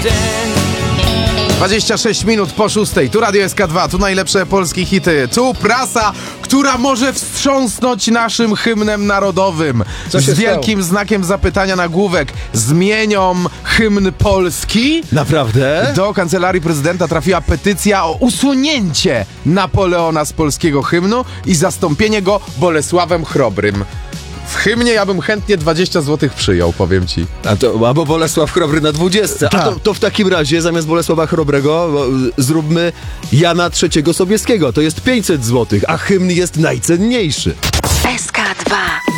26 minut po 6. Tu Radio SK2, tu najlepsze polskie hity. Tu prasa, która może wstrząsnąć naszym hymnem narodowym. Co się Z wielkim znakiem zapytania nagłówek. Zmienią hymn polski? Naprawdę? Do kancelarii prezydenta trafiła petycja o usunięcie Napoleona z polskiego hymnu i zastąpienie go Bolesławem Chrobrym. W hymnie ja bym chętnie 20 zł przyjął, powiem ci. Albo Bolesław Chrobry na 20. A to w takim razie zamiast Bolesława Chrobrego zróbmy Jana III Sobieskiego. To jest 500 zł, a hymn jest najcenniejszy. SK2